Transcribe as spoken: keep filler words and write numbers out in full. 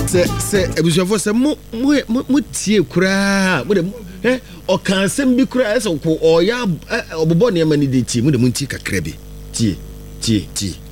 Se se ebusuafo se mo mo mo tie kura mo de eh o kan sem bi kura se ko o ya obobo ne ma ni de tie mo de mo tie kakra bi tie tie tie